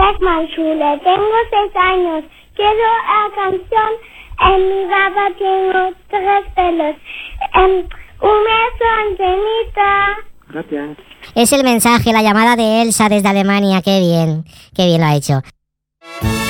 Manchule, tengo 6 años. Quiero la canción En mi baba tengo 3 pelos. Un beso, Antenita. Gracias. Es el mensaje, la llamada de Elsa desde Alemania. Qué bien lo ha hecho.